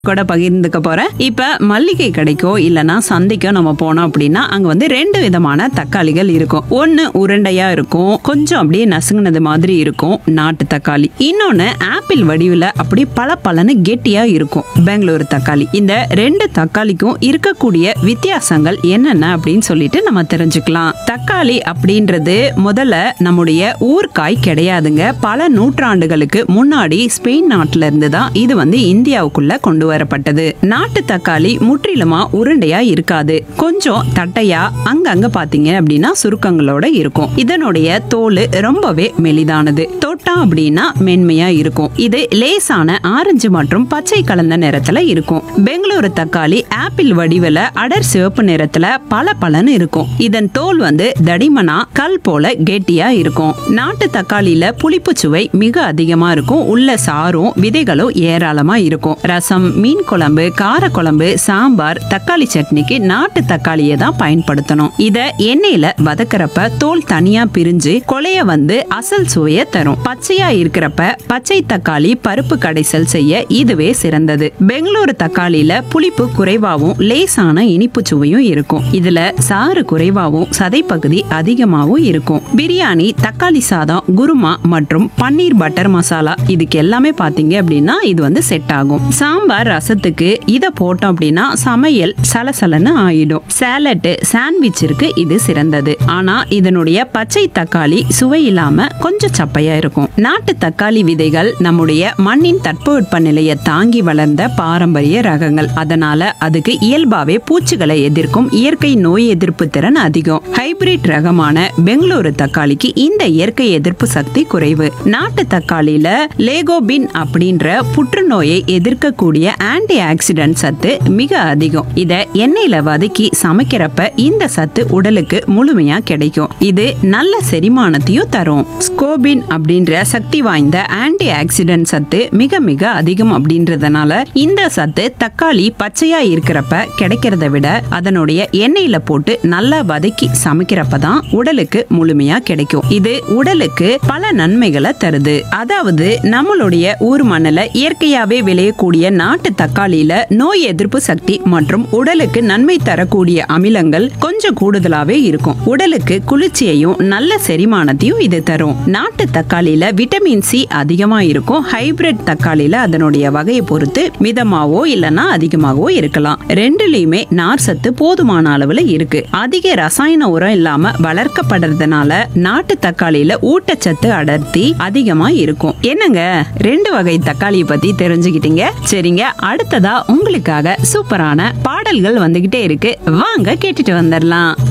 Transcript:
கூட பகிர்ந்துக்க போறேன். இப்ப மல்லிகை கடைக்கோ இல்லனா சந்தைக்கோ நம்ம போனோம் அப்படின்னா அங்க வந்து ரெண்டு விதமான தக்காளிகள் இருக்கும். ஒன்னு உருண்டையா இருக்கும், கொஞ்சம் அப்படியே நசுங்கினது மாதிரி இருக்கும் நாட்டு தக்காளி. இன்னொன்னு ஆப்பிள் வடிவுல அப்படி பளபளன்னு கெட்டியா இருக்கும் பெங்களூரு தக்காளி. இந்த ரெண்டு தக்காளிக்கும் இருக்கக்கூடிய வித்தியாசங்கள் என்னென்ன அப்படின்னு சொல்லிட்டு நம்ம தெரிஞ்சுக்கலாம். தக்காளி அப்படின்றது முதல்ல நம்முடைய ஊர்காய் கிடையாதுங்க. பல நூற்றாண்டுகளுக்கு முன்னாடி ஸ்பெயின் நாட்டுல இருந்து தான் இது வந்து இந்தியாவுக்குள்ள கொண்டு வரப்பட்டது. நாட்டு தக்காளி முற்றிலுமா உருண்டையா இருக்காது. கொஞ்சம் தட்டையா அங்கங்க பாத்தீங்க அப்படின்னா சுருக்கங்களோட இருக்கும். இதனுடைய தோல் ரொம்பவே மெலிதானது. தொட்டா அப்படின்னா மென்மையா இருக்கும். இது லேசான ஆரஞ்சு மற்றும் பச்சை கலந்த நிறத்துல இருக்கும். பெங்களூரு தக்காளி ஆப்பிள் வடிவில அடர் சிவப்பு நிறத்துல பளபளன்னு இருக்கும். இதன் தோல் வந்து தடிமனா கல் போல கெட்டியா இருக்கும். நாட்டு தக்காளியில புளிப்பு சுவை மிக அதிகமா இருக்கும். உள்ள சாரும் விதைகளும் ஏராளமா இருக்கும். ரசம், மீன் குழம்பு, கார குழம்பு, சாம்பார், தக்காளி சட்னிக்கு நாட்டு தக்காளியை தான் பயன்படுத்தணும். இத எண்ணெயில வதக்கிறப்ப தோல் தனியா பிரிஞ்சு கொலைய வந்து அசல் சுவைய தரும். பச்சையா இருக்கிறப்ப பச்சை தக்காளி பருப்பு கடைசல் செய்ய இதுவே சிறந்தது. பெங்களூரு தக்காளியில புளிப்பு குறைவாகவும் லேசான இனிப்பு சுவையும் இருக்கும். இதுல சாறு குறைவாகவும் சதைப்பகுதி அதிகமாகவும் இருக்கும். பிரியாணி, தக்காளி சாதம், குருமா மற்றும் பன்னீர் பட்டர் மசாலா இதுக்கு எல்லாமே பாத்தீங்க அப்படின்னா இது வந்து செட் ஆகும். சாம்பார், ரசத்துக்கு இத போட்டோம் அப்படின்னா சமையல் சலசலன்னு ஆயிடும். சாலட், சாண்ட்விச்சிற்கு இது சிறந்தது. ஆனா இதனுடைய பச்சை தக்காளி சுவை இல்லாம கொஞ்சம் சப்பையா இருக்கும். நாட்டு தக்காளி விதைகள் நம்முடைய மண்ணின் தட்பவெட்ப நிலையை தாங்கி வளர்ந்த பாரம்பரிய ரகங்கள். அதனால அதுக்கு இயல்பாவே பூச்சிகளை எதிர்க்கும் இயற்கை நோய் எதிர்ப்பு திறன் அதிகம். ஹைபிரிட் ரகமான பெங்களூரு தக்காளிக்கு இந்த இயற்கை எதிர்ப்பு சக்தி குறைவு. நாட்டு தக்காளியில லேகோபின் அப்படின்ற புற்றுநோயை எதிர்க்கக்கூடிய ஆன்டி ஆக்சிடென்ட் சத்து மிக அதிகம். இத எண்ணெயில வதக்கி சமைக்கிறப்ப இந்த சத்து உடலுக்கு முழுமையா கிடைக்கும். இது நல்ல செரிமானத்தையும் தரும். ஸ்கோபின் அப்படின்ற சக்தி வாய்ந்த ஆன்டி ஆக்சிடென்ட் சத்து மிக மிக அதிகம் அப்படின்றதுனால இந்த சத்து தக்காளி பச்சையா இருக்கிறப்ப கிடைக்கிறத விட அதனுடைய எண்ணெயில போட்டு நல்லா வதக்கி சமைக்கிறப்ப தான் உடலுக்கு முழுமையா கிடைக்கும். இது உடலுக்கு பல நன்மைகளை தருது. அதாவது நம்மளுடைய ஊர் மண்ணில் இயற்கையாவே விளையக்கூடிய நாட்டு தக்காளியில நோய் எதிர்ப்பு சக்தி மற்றும் உடலுக்கு நன்மை தரக்கூடிய அமிலங்கள் கொஞ்சம் கூடுதலாவே இருக்கும். உடலுக்கு குளிர்ச்சியையும் நல்ல செரிமானத்தையும் இது தரும். நாட்டு தக்காளியில விட்டமின் சி அதிகமா இருக்கும். ஹைபிரிட் தக்காளியில அதனுடைய வகையை பொறுத்து மிதமாவோ இல்லனா அதிகமாகவோ இருக்கலாம். ரெண்டுலயுமே நார் சத்து போதுமான அளவுல இருக்கு. அதிக ரசாயன உரம் இல்லாம வளர்க்கப்படுறதுனால நாட்டு தக்காளியில ஊட்டச்சத்து அடர்த்தி அதிகமா இருக்கும். என்னங்க, ரெண்டு வகை தக்காளியை பத்தி தெரிஞ்சுக்கிட்டீங்க. சரிங்க, அடுத்ததா உங்களுக்காக சூப்பரான பாடல்கள் வந்துகிட்டே இருக்கு. வாங்க கேட்டுட்டு வந்துடலாம்.